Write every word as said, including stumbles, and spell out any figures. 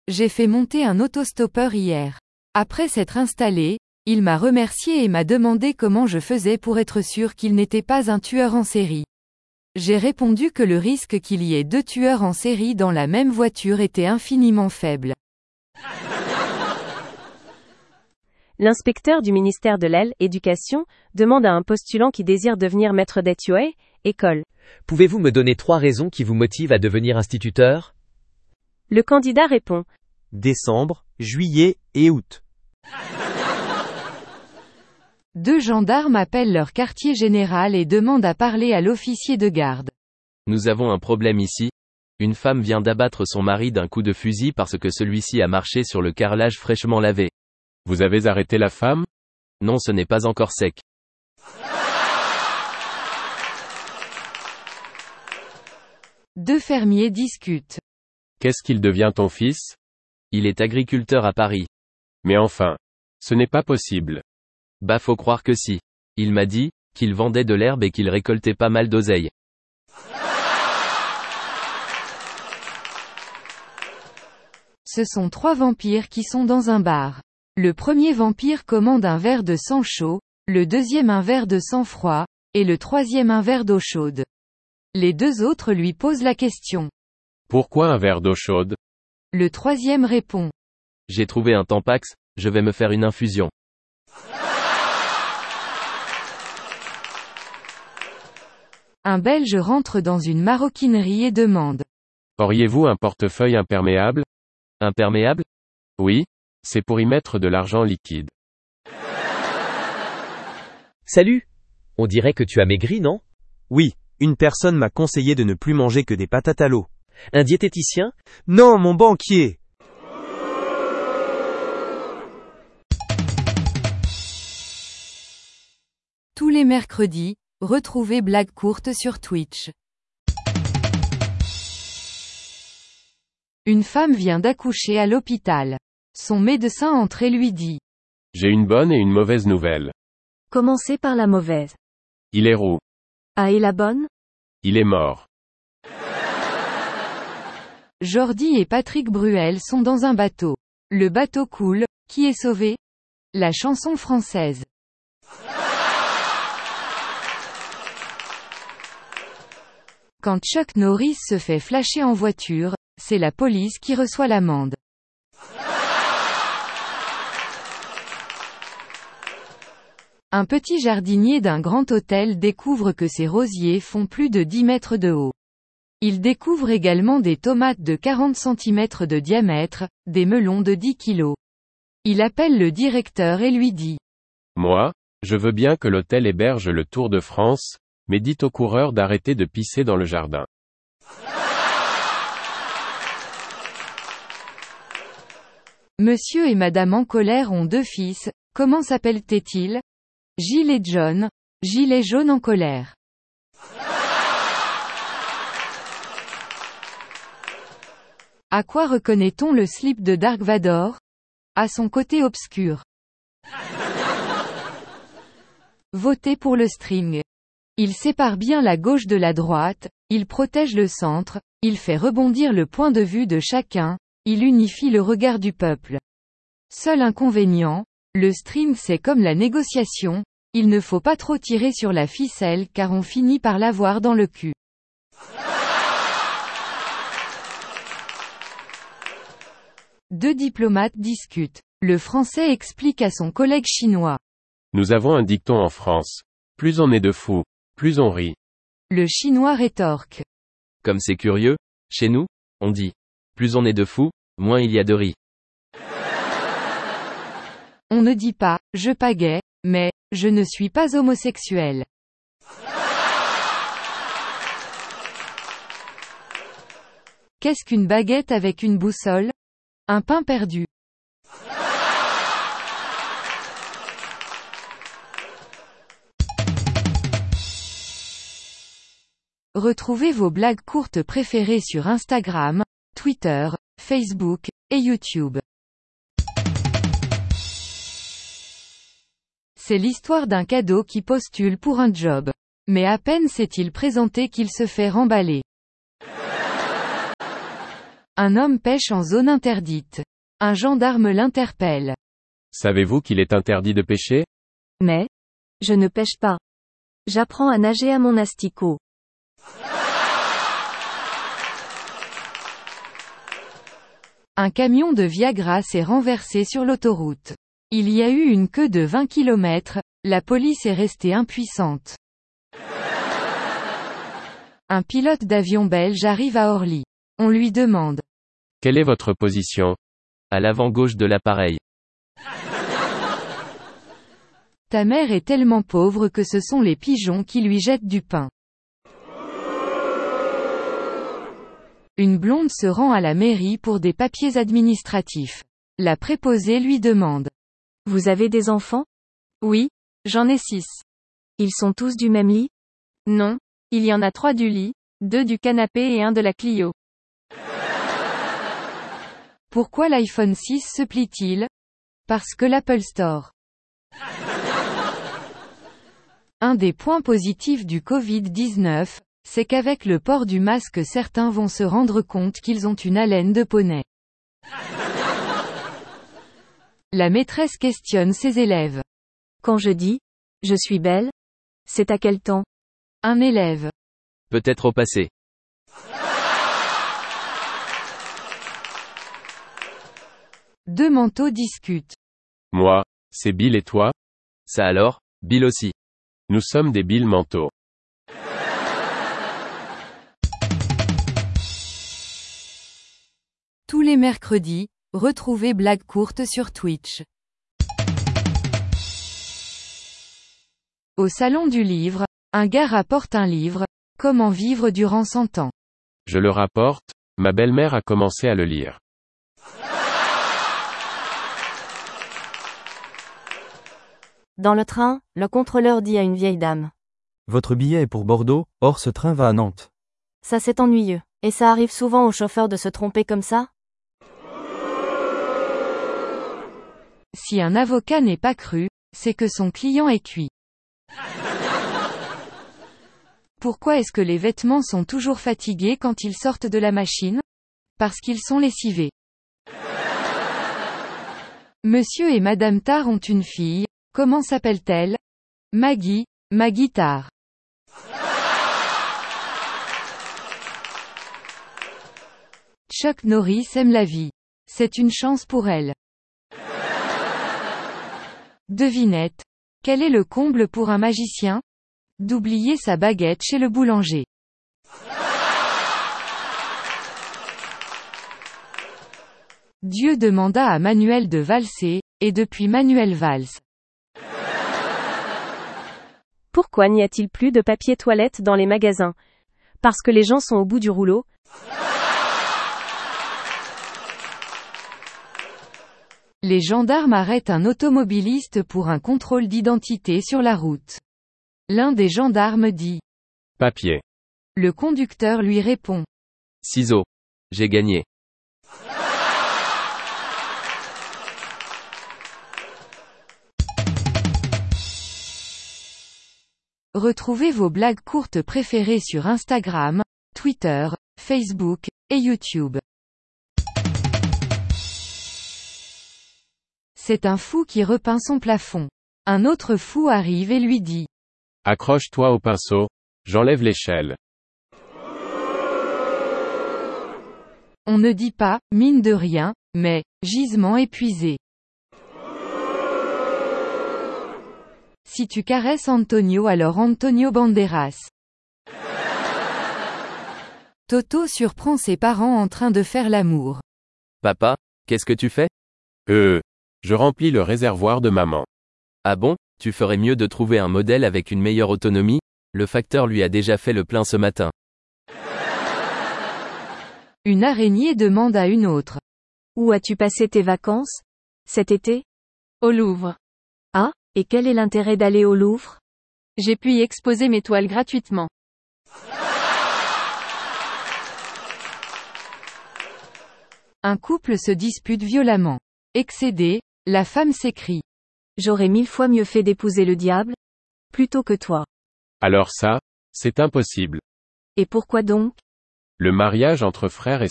J'ai fait monter un autostoppeur hier. Après s'être installé, il m'a remercié et m'a demandé comment je faisais pour être sûr qu'il n'était pas un tueur en série. J'ai répondu que le risque qu'il y ait deux tueurs en série dans la même voiture était infiniment faible. L'inspecteur du ministère de l'Éducation demande à un postulant qui désire devenir maître d'école, école. Pouvez-vous me donner trois raisons qui vous motivent à devenir instituteur ? Le candidat répond. Décembre, juillet et août. Deux gendarmes appellent leur quartier général et demandent à parler à l'officier de garde. Nous avons un problème ici. Une femme vient d'abattre son mari d'un coup de fusil parce que celui-ci a marché sur le carrelage fraîchement lavé. Vous avez arrêté la femme ? Non, ce n'est pas encore sec. Deux fermiers discutent. Qu'est-ce qu'il devient ton fils ? Il est agriculteur à Paris. Mais enfin, ce n'est pas possible. Bah faut croire que si. Il m'a dit qu'il vendait de l'herbe et qu'il récoltait pas mal d'oseille. Ce sont trois vampires qui sont dans un bar. Le premier vampire commande un verre de sang chaud, le deuxième un verre de sang froid, et le troisième un verre d'eau chaude. Les deux autres lui posent la question. Pourquoi un verre d'eau chaude ? Le troisième répond. J'ai trouvé un Tampax, je vais me faire une infusion. Un Belge rentre dans une maroquinerie et demande. Auriez-vous un portefeuille imperméable ? Imperméable ? Oui, c'est pour y mettre de l'argent liquide. Salut ! On dirait que tu as maigri, non ? Oui, une personne m'a conseillé de ne plus manger que des patates à l'eau. Un diététicien ? Non, mon banquier ! Tous les mercredis, retrouvez Blague courte sur Twitch. Une femme vient d'accoucher à l'hôpital. Son médecin entre et lui dit. J'ai une bonne et une mauvaise nouvelle. Commencez par la mauvaise. Il est roux. Ah et la bonne ? Il est mort. Jordi et Patrick Bruel sont dans un bateau. Le bateau coule, qui est sauvé ? La chanson française. Quand Chuck Norris se fait flasher en voiture, c'est la police qui reçoit l'amende. Un petit jardinier d'un grand hôtel découvre que ses rosiers font plus de dix mètres de haut. Il découvre également des tomates de quarante centimètres de diamètre, des melons de dix kilos. Il appelle le directeur et lui dit. Moi, je veux bien que l'hôtel héberge le Tour de France, mais dites aux coureurs d'arrêter de pisser dans le jardin. Monsieur et Madame en colère ont deux fils, comment s'appellent-ils ? Gilles et John, Gilles et jaune en colère. À quoi reconnaît-on le slip de Dark Vador ? À son côté obscur. Votez pour le string. Il sépare bien la gauche de la droite, il protège le centre, il fait rebondir le point de vue de chacun, il unifie le regard du peuple. Seul inconvénient, le string c'est comme la négociation, il ne faut pas trop tirer sur la ficelle car on finit par l'avoir dans le cul. Deux diplomates discutent. Le Français explique à son collègue chinois. Nous avons un dicton en France. Plus on est de fous, plus on rit. Le Chinois rétorque. Comme c'est curieux, chez nous, on dit. Plus on est de fous, moins il y a de riz. On ne dit pas, je pagaie, mais, je ne suis pas homosexuel. Qu'est-ce qu'une baguette avec une boussole ? Un pain perdu. Retrouvez vos blagues courtes préférées sur Instagram, Twitter, Facebook, et YouTube. C'est l'histoire d'un cadeau qui postule pour un job. Mais à peine s'est-il présenté qu'il se fait remballer. Un homme pêche en zone interdite. Un gendarme l'interpelle. Savez-vous qu'il est interdit de pêcher? Mais, je ne pêche pas. J'apprends à nager à mon asticot. Un camion de Viagra s'est renversé sur l'autoroute. Il y a eu une queue de vingt kilomètres, la police est restée impuissante. Un pilote d'avion belge arrive à Orly. On lui demande. Quelle est votre position? À l'avant gauche de l'appareil. Ta mère est tellement pauvre que ce sont les pigeons qui lui jettent du pain. Une blonde se rend à la mairie pour des papiers administratifs. La préposée lui demande. Vous avez des enfants? Oui, j'en ai six. Ils sont tous du même lit? Non, il y en a trois du lit, deux du canapé et un de la Clio. Pourquoi l'iPhone six se plie-t-il? Parce que l'Apple Store. Un des points positifs du covid dix-neuf, c'est qu'avec le port du masque certains vont se rendre compte qu'ils ont une haleine de poney. La maîtresse questionne ses élèves. Quand je dis « je suis belle », c'est à quel temps? Un élève. Peut-être au passé. Deux manteaux discutent. Moi, c'est Bill et toi? Ça alors, Bill aussi. Nous sommes des Bill manteaux. Tous les mercredis, retrouvez Blague courte sur Twitch. Au salon du livre, un gars rapporte un livre, Comment vivre durant cent ans. Je le rapporte, ma belle-mère a commencé à le lire. Dans le train, le contrôleur dit à une vieille dame. Votre billet est pour Bordeaux, or ce train va à Nantes. Ça c'est ennuyeux. Et ça arrive souvent aux chauffeurs de se tromper comme ça? Si un avocat n'est pas cru, c'est que son client est cuit. Pourquoi est-ce que les vêtements sont toujours fatigués quand ils sortent de la machine? Parce qu'ils sont lessivés. Monsieur et Madame Tar ont une fille, comment s'appelle-t-elle? Maggie, Maggie Tar. Chuck Norris aime la vie. C'est une chance pour elle. Devinette. Quel est le comble pour un magicien? D'oublier sa baguette chez le boulanger. Dieu demanda à Manuel de valser, et depuis Manuel valse. Pourquoi n'y a-t-il plus de papier toilette dans les magasins? Parce que les gens sont au bout du rouleau? Les gendarmes arrêtent un automobiliste pour un contrôle d'identité sur la route. L'un des gendarmes dit. Papier. Le conducteur lui répond. Ciseaux. J'ai gagné. Retrouvez vos blagues courtes préférées sur Instagram, Twitter, Facebook, et YouTube. C'est un fou qui repeint son plafond. Un autre fou arrive et lui dit. Accroche-toi au pinceau, j'enlève l'échelle. On ne dit pas, mine de rien, mais, gisement épuisé. Si tu caresses Antonio alors Antonio Banderas. Toto surprend ses parents en train de faire l'amour. Papa, qu'est-ce que tu fais? Euh, je remplis le réservoir de maman. Ah bon, tu ferais mieux de trouver un modèle avec une meilleure autonomie, le facteur lui a déjà fait le plein ce matin. Une araignée demande à une autre. Où as-tu passé tes vacances? Cet été? Au Louvre. Ah, et quel est l'intérêt d'aller au Louvre? J'ai pu y exposer mes toiles gratuitement. Un couple se dispute violemment. Excédée, la femme s'écrie. J'aurais mille fois mieux fait d'épouser le diable, plutôt que toi. Alors ça, c'est impossible. Et pourquoi donc? Le mariage entre frères est